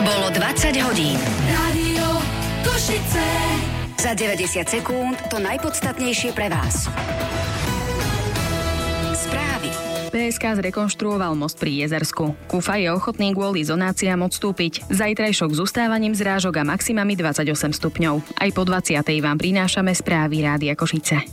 Bolo 20 hodín. Rádio Košice. Za 90 sekúnd to najpodstatnejšie pre vás. Správy. PSK zrekonštruoval most pri Jezersku. Kufa je ochotný kvôli zonáciám odstúpiť. Zajtrajšok s ustávaním zrážok a maximami 28 stupňov. Aj po 20. vám prinášame správy Rádia Košice.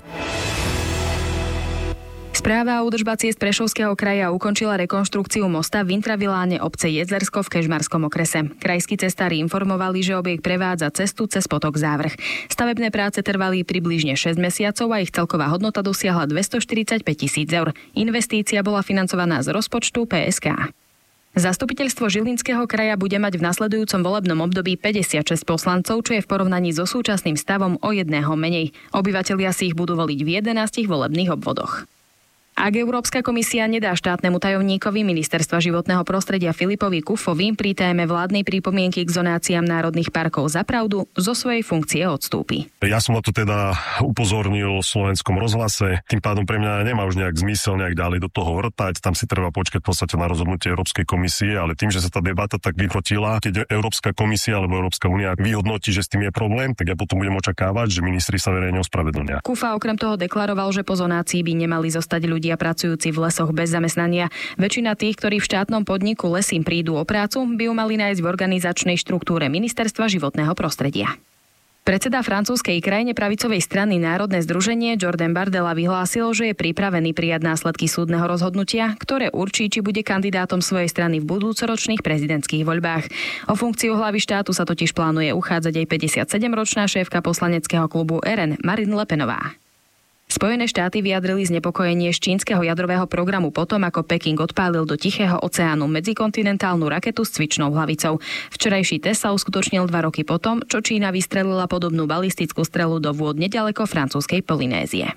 Správa o údržba ciest Prešovského kraja ukončila rekonštrukciu mosta v intraviláne obce Jezersko v Kežmarskom okrese. Krajskí cestári informovali, že objekt prevádza cestu cez potok Závrch. Stavebné práce trvali približne 6 mesiacov a ich celková hodnota dosiahla 245 000 eur. Investícia bola financovaná z rozpočtu PSK. Zastupiteľstvo Žilinského kraja bude mať v nasledujúcom volebnom období 56 poslancov, čo je v porovnaní so súčasným stavom o jedného menej. Obyvatelia si ich budú voliť v 11 volebných obvodoch. Ak Európska komisia nedá štátnemu tajomníkovi Ministerstva životného prostredia Filipovi Kufovi pri téme vládnej pripomienky k zonáciám národných parkov za pravdu, zo svojej funkcie odstúpi. Ja som na to teda upozornil v Slovenskom rozhlase, tým pádom pre mňa nemá už nejak zmysel nejak ďalej do toho vrtať, tam si treba počkať v podstate na rozhodnutie Európskej komisie, ale tým, že sa tá debata tak vyhrotila, keď Európska komisia alebo Európska únia vyhodnotí, že s tým je problém, tak ja potom budem očakávať, že ministri sa verejne ospravedlnia. Kufa okrem toho deklaroval, že po zonácii by nemali zostať ľudia pracujúci v lesoch bez zamestnania. Väčšina tých, ktorí v štátnom podniku Lesím prídu o prácu, by ju mali nájsť v organizačnej štruktúre Ministerstva životného prostredia. Predseda francúzskej krajne pravicovej strany Národné združenie Jordan Bardella vyhlásil, že je pripravený prijať následky súdneho rozhodnutia, ktoré určí, či bude kandidátom svojej strany v budúcoročných prezidentských voľbách. O funkciu hlavy štátu sa totiž plánuje uchádzať aj 57-ročná šéfka poslaneckého klubu RN Marine Le Penová. Spojené štáty vyjadrili znepokojenie z čínskeho jadrového programu potom, ako Peking odpálil do Tichého oceánu medzikontinentálnu raketu s cvičnou hlavicou. Včerajší test sa uskutočnil 2 roky potom, čo Čína vystrelila podobnú balistickú strelu do vôd neďaleko francúzskej Polynézie.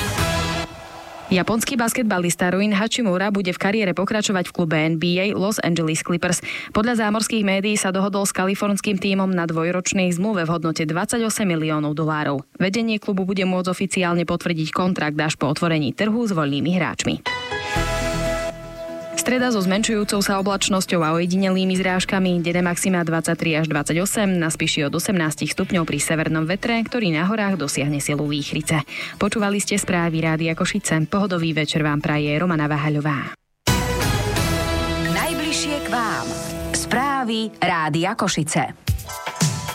Japonský basketbalista Rui Hachimura bude v kariére pokračovať v klube NBA Los Angeles Clippers. Podľa zámorských médií sa dohodol s kalifornským tímom na dvojročnej zmluve v hodnote $28 miliónov. Vedenie klubu bude môcť oficiálne potvrdiť kontrakt až po otvorení trhu s voľnými hráčmi. Streda so zmenšujúcou sa oblačnosťou a ojedinelými zrážkami, deň maxima 23 až 28, na Spiši od 18 stupňov pri severnom vetre, ktorý na horách dosiahne silu výchrice. Počúvali ste správy Rádia Košice. Pohodový večer vám praje Romana Vahaľová. Najbližšie k vám. Správy Rádia Košice.